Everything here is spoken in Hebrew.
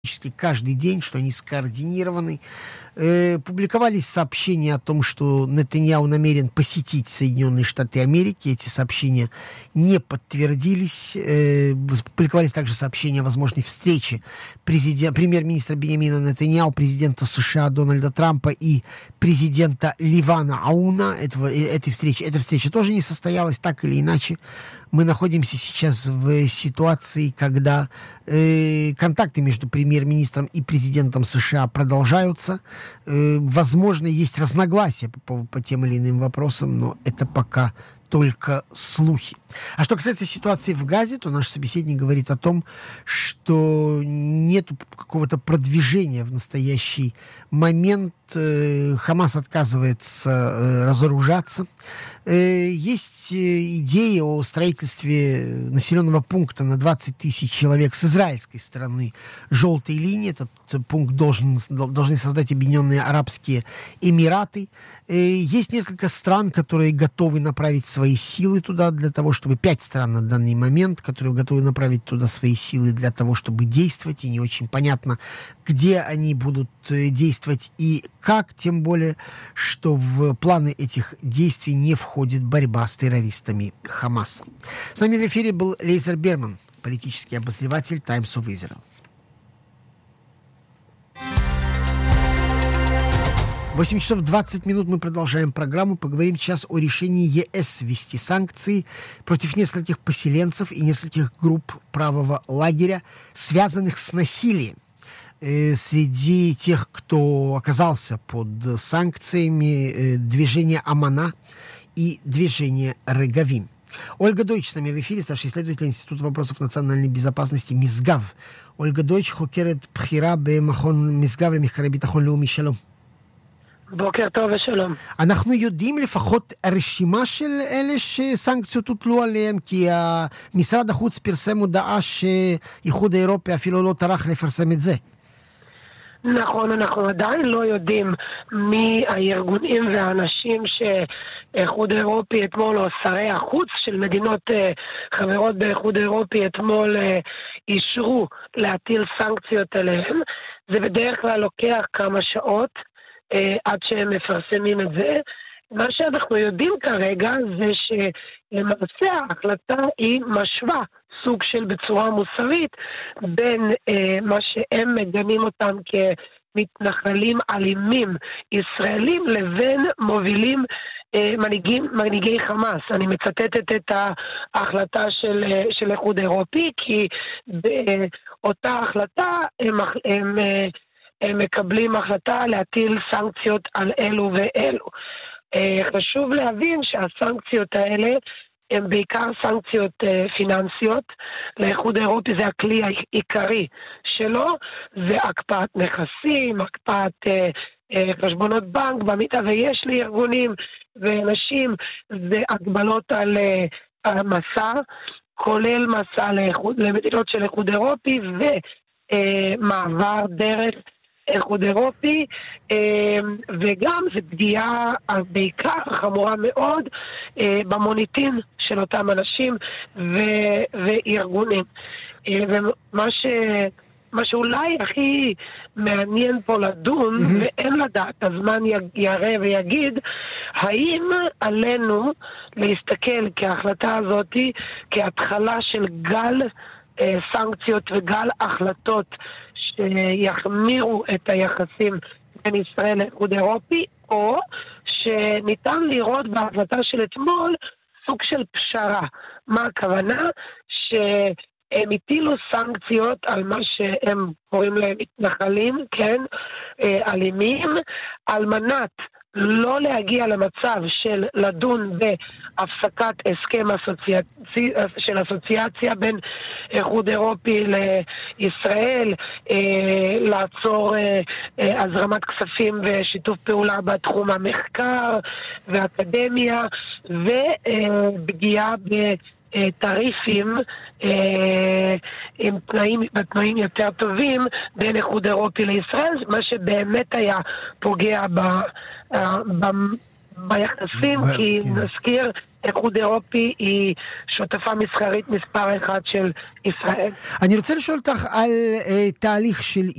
каждый день, что они скоординированы. Публиковались сообщения о том, что Нетаньяху намерен посетить Соединенные Штаты Америки. Эти сообщения не подтвердились. Публиковались также сообщения о возможной встрече премьер-министра Биньямина Нетаньяху, президента США Дональда Трампа и президента Ливана Ауна. Эта встреча тоже не состоялась, так или иначе. Мы находимся сейчас в ситуации, когда контакты между премьер-министром и президентом США продолжаются. Возможно, есть разногласия по тем или иным вопросам, но это пока только слухи. А что касается ситуации в Газе, то наш собеседник говорит о том, что нет какого-то продвижения в настоящий момент. Хамас отказывается разоружаться. Есть идеи о строительстве населенного пункта на 20 тысяч человек с израильской стороны желтой линии. Этот пункт должны создать Объединенные Арабские Эмираты. Есть несколько стран, которые готовы направить свои силы туда для того, чтобы 5 стран на данный момент, которые готовы направить туда свои силы для того, чтобы действовать. И не очень понятно, где они будут действовать и как, тем более, что в планы этих действий не входит борьба с террористами Хамаса. С нами в эфире был Лейзер Берман, политический обозреватель Times of Israel. 8 часов 20 минут мы продолжаем программу. Поговорим сейчас о решении ЕС ввести санкции против нескольких поселенцев и нескольких групп правого лагеря, связанных с насилием. Среди тех, кто оказался под санкциями, движение Амана и движение Регавим. Ольга Дойч с нами в эфире, старший исследователь Института вопросов национальной безопасности МИСГАВ. Ольга Дойч, חוקרת בכירה במכון משגב למחקרי ביטחון לאומי. שלום. בוקר טוב ושלום. אנחנו יודעים לפחות הרשימה של אלה שסנקציות הוטלו עליהם, כי משרד החוץ פרסם הודעה שאיחוד האירופי אפילו לא טרח לפרסם את זה. נכון, אנחנו עדיין לא יודעים מי הארגונים והאנשים שאיחוד האירופי אתמול, או שרי החוץ של מדינות חברות באיחוד האירופי אתמול אישרו להטיל סנקציות עליהם. זה בדרך כלל לוקח כמה שעות עד שהם מפרסמים את זה. מה שאנחנו יודעים כרגע זה שלמעשה ההחלטה היא משווה סוג של בצורה מוסרית בין מה שהם מגנים אותם כמתנחלים אלימים ישראלים לבין מובילים מנהיגי חמאס. אני מצטטת את ההחלטה של איחוד אירופי, כי באותה החלטה הם מקבלים החלטה להטיל סנקציות על אלו ואלו. חשוב להבין שהסנקציות האלה הן בעיקר סנקציות פיננסיות. לאיחוד האירופי זה הכלי העיקרי שלו, זה הקפאת נכסים, הקפאת חשבונות בנק, במידה ויש לארגונים ואנשים, זה הגבלות על מסע, כולל מסע למדינות של איחוד אירופי ומעבר דרך איחוד אירופי, וגם זה פגיעה בעיקר חמורה מאוד במוניטין של אותם אנשים וארגונים. ומה שאולי הכי מעניין פה לדון, ואין לדעת, הזמן יראה ויגיד, האם עלינו להסתכל כהחלטה הזאת כהתחלה של גל סנקציות וגל החלטות שיחמירו את היחסים בין ישראל לאיחוד אירופי, או שניתן לראות בהחלטה של אתמול סוג של פשרה. מה הכוונה? שהם הטילו סנקציות על מה שהם קוראים להם מתנחלים, כן, אלימים, על מנת לא להגיע למצב של לדון בהפסקת הסכם של אסוציאציה בין איחוד אירופי לישראל, לעצור הזרמת כספים ושיתוף פעולה בתחום המחקר והאקדמיה, ופגיעה טריפים עם בתנאים יותר טובים בין איחוד אירופי לישראל, מה שבאמת היה פוגע ביחסים, כי נזכיר האיחוד האירופי היא שותפה מסחרית מספר אחד של ישראל. אני רוצה לשאול אותך על תהליך של